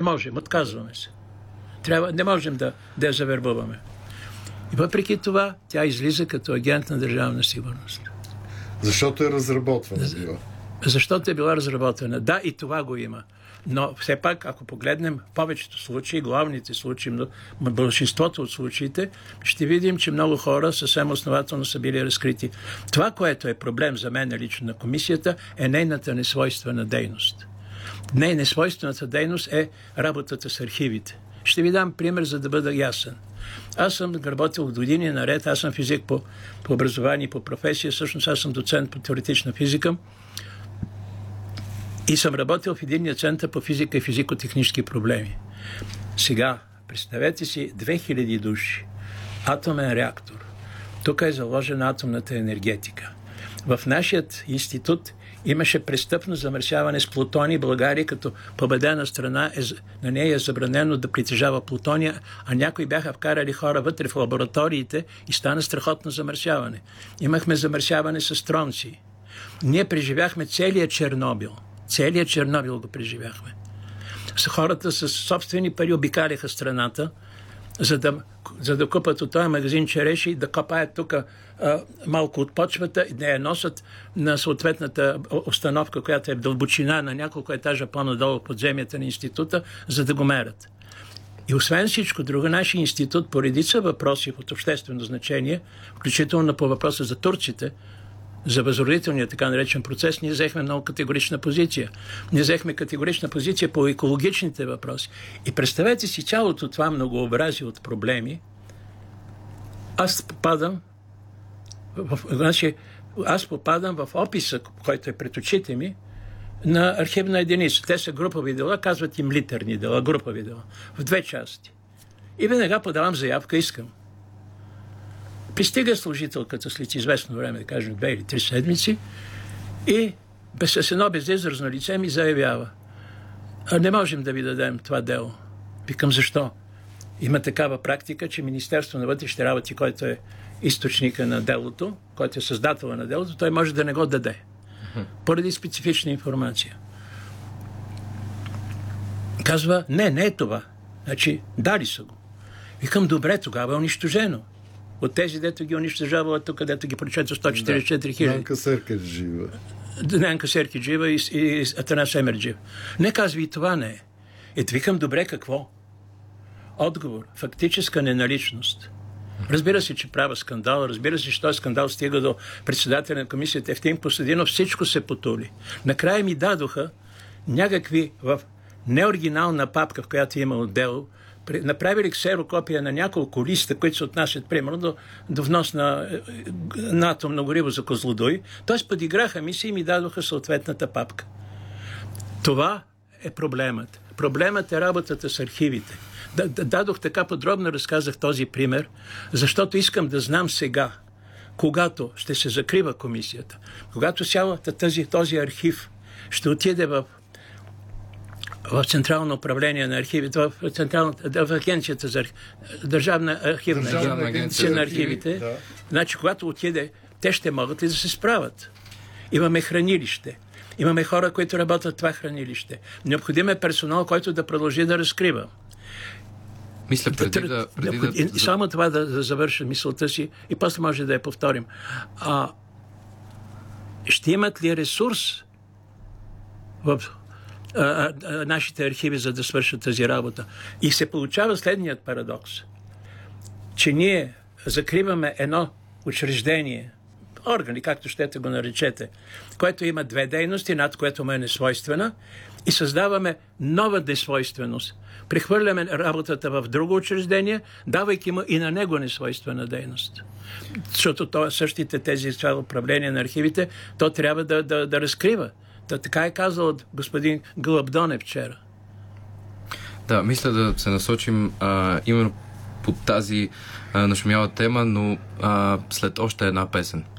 можем, отказваме се. Не можем да я завербуваме. И въпреки това, тя излиза като агент на държавна сигурност. Защото е разработвана била. Защото е била разработена. Да, и това го има. Но все пак, ако погледнем повечето случаи, главните случаи, большинството от случаите, ще видим, че много хора съвсем основателно са били разкрити. Това, което е проблем за мен лично на комисията, е нейната несвойствена дейност. Несвойствената дейност е работата с архивите. Ще ви дам пример, за да бъда ясен. Аз съм работил години наред, аз съм физик по образование и по професия, всъщност аз съм доцент по теоретична физика и съм работил в единния център по физика и физико-технически проблеми. Сега, представете си 2000 души, атомен реактор. Тук е заложена атомната енергетика. В нашият институт имаше престъпно замърсяване с плутоний. България като победена страна, на нея е забранено да притежава плутония, а някои бяха вкарали хора вътре в лабораториите и стана страхотно замърсяване. Имахме замърсяване с стронци. Ние преживяхме целия Чернобил. Целият Чернобил го преживяхме. Хората с собствени пари обикаляха страната, за да купат от този магазин череши, да копаят тук малко от почвата и да я носят на съответната установка, която е в дълбочина на няколко етажа по-надолу в подземията на института, за да го мерят. И освен всичко друго, нашия институт по редица въпроси от обществено значение, включително по въпроса за турците, за възродителния така наречен процес, ние взехме много категорична позиция. Ние взехме категорична позиция по екологичните въпроси. И представете си цялото това многообразие от проблеми. Аз попадам в описа, който е пред очите ми, на архивна единица. Те са групови дела, казват им литерни дела, групови дела. В 2 части. И веднага подавам заявка, искам. Пристига служителката след известно време, да кажем 2 или 3 седмици, и с едно безизразно лице ми заявява: не можем да ви дадем това дело. Викам, защо? Има такава практика, че Министерство на вътрешните работи, който е източника на делото, който е създател на делото, той може да не го даде. Поради специфична информация. Казва, не е това. Значи, дали са го. Викам, добре, тогава е унищожено. От тези, дето ги унищожава, тук, дето ги прочета 144 хиляди. Нанка Серкет жива. Нанка Серкет жива и Атанас Емер жив. Не казва, и това не е. Ето викам, добре, какво? Отговор. Фактическа неналичност. Разбира се, че права скандал. Разбира се, че този скандал стига до председателя на комисията Евтим Костадинов. Всичко се потули. Накрая ми дадоха някакви в неоригинална папка, в която има отдел, направили ксерокопия на няколко листа, които се отнасят, примерно, до внос на атомно гориво за Козлодуй. Тоест подиграха ми се и ми дадоха съответната папка. Това е проблемът. Проблемът е работата с архивите. Дадох така подробно, разказах този пример, защото искам да знам сега, когато ще се закрива комисията, когато този архив ще отиде в Централно управление на архивите, в агенцията за Държавна архивна агенция на архивите. Да. Значи, когато отиде, те ще могат ли да се справят? Имаме хранилище. Имаме хора, които работят в това хранилище. Необходим е персонал, който да продължи да разкрива. Мисля, Само това да завърша мисълта си и после може да я повторим. Ще имат ли ресурс в нашите архиви, за да свършат тази работа? И се получава следният парадокс, че ние закриваме едно учреждение, органи, както щете го наречете, което има 2 дейности, над което му е несвойствена, и създаваме нова несвойственост. Прехвърляме работата в друго учреждение, давайки му и на него несвойствена дейност. Защото същите тези управления на архивите, то трябва да разкрива. Така е казал господин Гълъб Донев вчера. Да, мисля да се насочим именно по тази нашумяла тема, но след още една песен.